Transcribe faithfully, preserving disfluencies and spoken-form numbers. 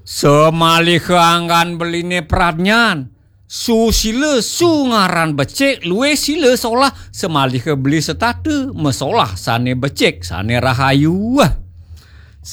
Semalih keanggan beline pradnyan. Su sila su ngaran becek luwe sila seolah semalih ke beli setate mesolah sane becek sane rahayu.